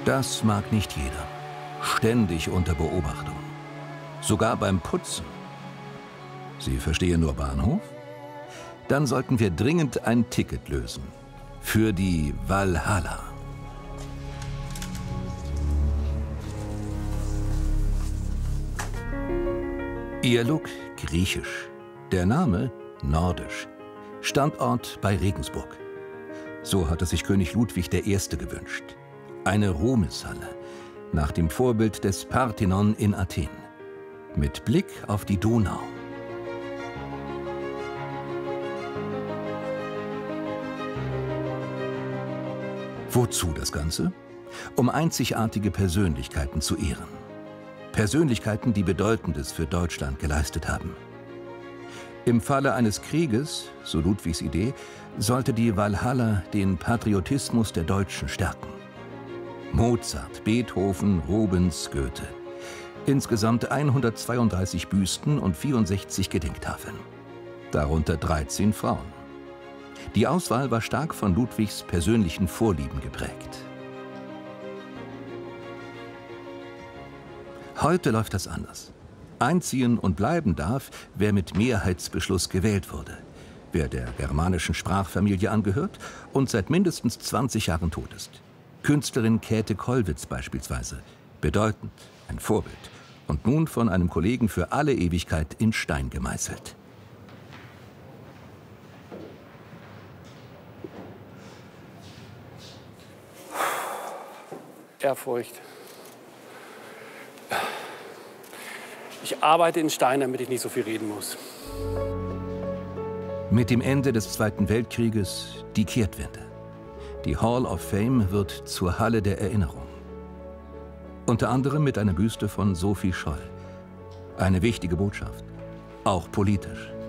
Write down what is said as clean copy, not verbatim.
Das mag nicht jeder. Ständig unter Beobachtung. Sogar beim Putzen. Sie verstehen nur Bahnhof? Dann sollten wir dringend ein Ticket lösen. Für die Walhalla. Ihr Look griechisch. Der Name nordisch. Standort bei Regensburg. So hatte sich König Ludwig I. gewünscht. Eine Ruhmeshalle, nach dem Vorbild des Parthenon in Athen. Mit Blick auf die Donau. Wozu das Ganze? Um einzigartige Persönlichkeiten zu ehren. Persönlichkeiten, die Bedeutendes für Deutschland geleistet haben. Im Falle eines Krieges, so Ludwigs Idee, sollte die Walhalla den Patriotismus der Deutschen stärken. Mozart, Beethoven, Rubens, Goethe. Insgesamt 132 Büsten und 64 Gedenktafeln. Darunter 13 Frauen. Die Auswahl war stark von Ludwigs persönlichen Vorlieben geprägt. Heute läuft das anders. Einziehen und bleiben darf, wer mit Mehrheitsbeschluss gewählt wurde, wer der germanischen Sprachfamilie angehört und seit mindestens 20 Jahren tot ist. Künstlerin Käthe Kollwitz beispielsweise, bedeutend, ein Vorbild und nun von einem Kollegen für alle Ewigkeit in Stein gemeißelt. Ehrfurcht. Ich arbeite in Stein, damit ich nicht so viel reden muss. Mit dem Ende des Zweiten Weltkrieges die Kehrtwende. Die Hall of Fame wird zur Halle der Erinnerung. Unter anderem mit einer Büste von Sophie Scholl. Eine wichtige Botschaft, auch politisch.